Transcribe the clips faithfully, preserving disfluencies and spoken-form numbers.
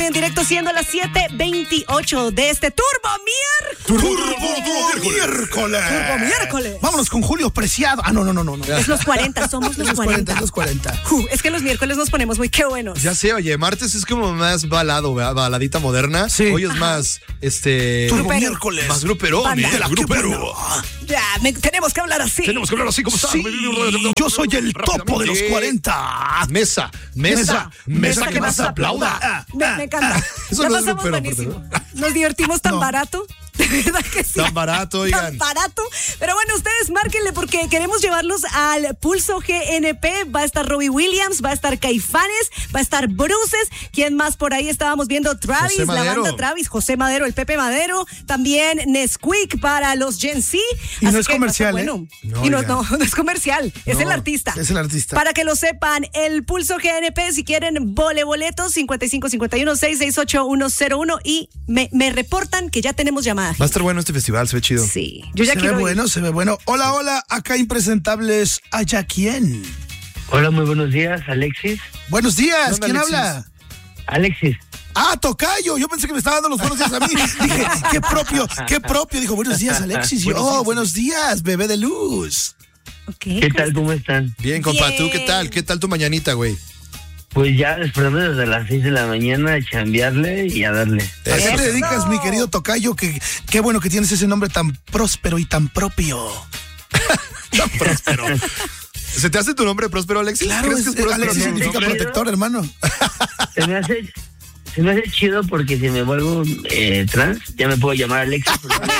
En directo siendo las siete veintiocho de este Turbo Miércoles. Turbo Miércoles. Turbo Miércoles. Vámonos con Julio Preciado. Ah, no, no, no, no. no. Es los cuarenta, somos los, los cuarenta. cuarenta. Los cuarenta. Uh, es que los miércoles nos ponemos muy qué buenos. Ya sé, oye, martes es como más balado, ¿verdad? Baladita moderna. Sí. Hoy es Ajá. más, este... Turbo Grupero. Miércoles. Más grupero, Banda. ¿eh? De la Grupero. grupero. Ya, me- tenemos que hablar así. Tenemos que hablar así como está. Sí, yo soy el topo de los cuarenta. Mesa, mesa, mesa, que más aplauda. Ah, Me, ah. me encanta. Eso La no es pasamos grupero, buenísimo. Nos divertimos tan No. barato. De verdad que sí. Tan barato, oigan. Tan barato. Pero bueno, ustedes márquenle porque queremos llevarlos al Pulso G N P. Va a estar Robbie Williams, va a estar Caifanes, va a estar Bruces. ¿Quién más por ahí? Estábamos viendo Travis, José la Madero. banda Travis, José Madero, el Pepe Madero. También Nesquik para los Gen Z. Y no Así es que va a estar comercial, ¿eh? bueno. No, y no, oigan. no, no es comercial. Es No, el artista. es el artista. Para que lo sepan, el Pulso G N P, si quieren, vole boletos, cincuenta y cinco cincuenta y uno, seiscientos sesenta y ocho, ciento uno. Y me, me reportan que ya tenemos llamada. Va a estar bueno este festival, se ve chido. Sí, yo ya Se ve quiero ir. bueno, se ve bueno. Hola, hola, acá impresentables. ¿Allá quién? Hola, muy buenos días, Alexis. Buenos días, ¿Dónde, ¿quién Alexis? habla? Alexis, Ah, Tocayo, yo pensé que me estaba dando los buenos días a mí. Dije, qué propio, qué propio. Dijo, buenos días, Alexis. Y yo, oh, buenos días, bebé de luz. Okay. ¿qué tal? ¿Cómo están? Bien, compa, Bien. ¿tú qué tal? ¿Qué tal tu mañanita, güey? Pues ya despertando desde las seis de la mañana a chambearle y a darle. ¿A qué Eso. te dedicas, mi querido Tocayo? Que, qué bueno que tienes ese nombre tan próspero y tan propio. Próspero. ¿Se te hace tu nombre próspero, Alexis? Claro, ¿Crees es, que es próspero? Alexis no? significa ¿No? protector, hermano. Se me hace, se me hace chido porque si me vuelvo eh, trans, ya me puedo llamar Alexis.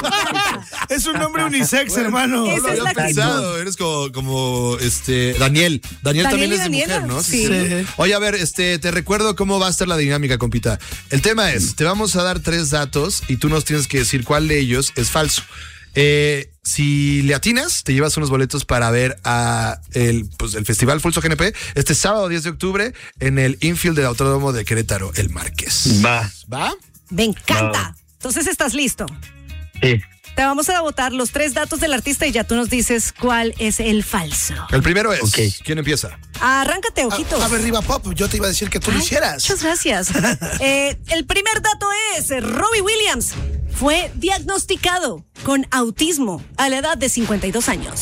Es un nombre unisex, hermano. Esa No lo es había la actitud. pensado, eres como, como este Daniel. Daniel, Daniel también y es de Daniela, mujer, ¿no? sí. Sí. Oye, a ver, este, te recuerdo cómo va a estar la dinámica, compita. El tema es, te vamos a dar tres datos y tú nos tienes que decir cuál de ellos es falso. Eh, si le atinas, te llevas unos boletos para ver a el, pues, el Festival Pulso G N P este sábado diez de octubre en el infield del Autódromo de Querétaro, El Marqués. Va, ¿Va? Me encanta. No. Entonces, ¿estás listo? sí. Te vamos a votar los tres datos del artista y ya tú nos dices cuál es el falso. El primero es, Ok. ¿quién empieza? Arráncate, ojitos. A, a ver, Riva Pop, yo te iba a decir que tú lo Ay, hicieras. Muchas gracias. Eh, el primer dato es, eh, Robbie Williams fue diagnosticado con autismo a la edad de cincuenta y dos años.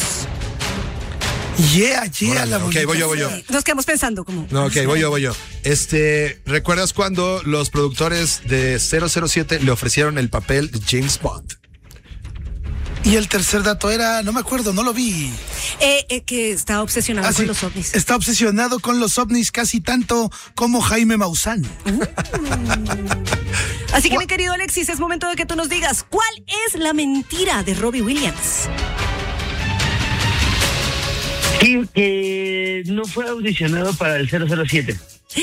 Yeah, yeah, Órale, la ok, bonita. voy yo, voy yo. Nos quedamos pensando como... No, ok, voy yo, voy yo. Este, ¿recuerdas cuando los productores de cero cero siete le ofrecieron el papel de James Bond? Y el tercer dato era, no me acuerdo, no lo vi. Eh, eh, que está obsesionado Ah, con sí, los ovnis. Está obsesionado con los ovnis casi tanto como Jaime Maussan. Así que, mi querido Alexis, es momento de que tú nos digas cuál es la mentira de Robbie Williams. Sí, que no fue audicionado para el cero cero siete.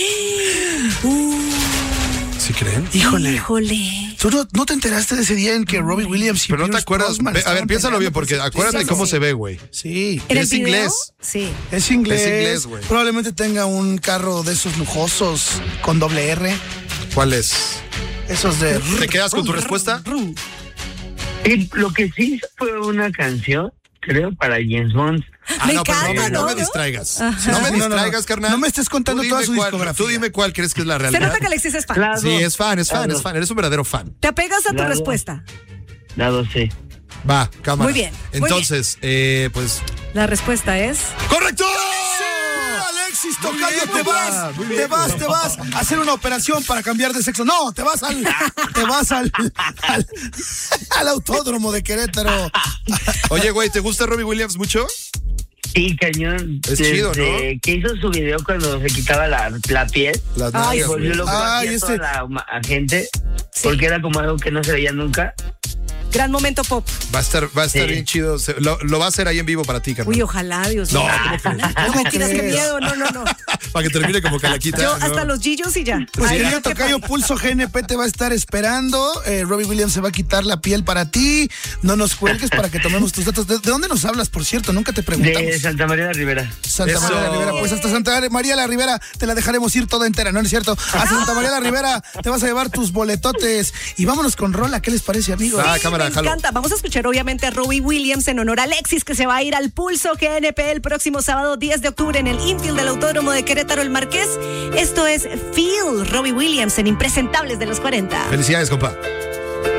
¿Sí creen? Híjole. Híjole. ¿Tú no, no te enteraste de ese día en que Robbie Williams y Pero no te Pierce acuerdas. Brosnan Ve- a estaban ver, piénsalo peleando bien, por porque su acuérdate artista? cómo sí. se ve, güey. Sí, ¿En el ¿Es video? inglés? Sí. es inglés. Es inglés, güey. Probablemente tenga un carro de esos lujosos con doble R. ¿Cuál es? Esos de... ¿Te quedas con tu respuesta? Rum. Sí, lo que sí hizo fue una canción, creo, para James Bond. Me no, pero encanta, no, me- no ¿no? me distraigas. Ajá. No me No, no, no. distraigas, carnal. No me estés contando Tú toda dime su cuál- discografía. Tú dime cuál crees que es la Se realidad. nota que Alexis es fan. Lado, Sí, es fan, es fan, lado, es fan. Eres un verdadero fan. Te apegas a tu Claro. respuesta. lado C. Va, cámara. Muy bien, muy Entonces, eh, pues. La respuesta es... ¡Correcto! Alexis Tocayo, bien, te papá, vas, muy te bien. vas, te vas a hacer una operación para cambiar de sexo. No, te vas al, te vas al, al, al autódromo de Querétaro. Oye, güey, ¿te gusta Robbie Williams mucho? Sí, cañón. Es chido, ¿no? Que hizo su video cuando se quitaba la, la piel. Las Ay, Y nalgas, volvió güey. loco Ay, aquí a este- toda la ma- a gente. Sí. Porque era como algo que no se veía nunca. Gran momento pop. Va a estar, va a estar Sí. bien chido. Se- Lo, lo va a hacer ahí en vivo para ti, carnal. Uy, ojalá, Dios No, mío. ¿cómo crees? No me tiras, qué crees? miedo. No, no, no. Para que termine como calaquita. Yo ¿no? hasta los gillos y ya. Pues Ay, querido qué Tocayo, padre. Pulso G N P te va a estar esperando. Eh, Robbie Williams se va a quitar la piel para ti. No nos cuelgues para que tomemos tus datos. ¿De, de dónde nos hablas, por cierto? Nunca te preguntamos. De Santa María de Rivera. Santa Eso. María la Ribera, pues hasta Santa María la Ribera te la dejaremos ir toda entera, ¿no es cierto? A Santa María la Ribera te vas a llevar tus boletotes y vámonos con rola, ¿qué les parece, amigos? Ah, cámara. Me jalo. encanta. Vamos a escuchar obviamente a Robbie Williams en honor a Alexis, que se va a ir al Pulso G N P el próximo sábado diez de octubre en el infield del Autódromo de Querétaro el Marqués. Esto es Feel, Robbie Williams en Impresentables de los cuarenta. Felicidades, compa.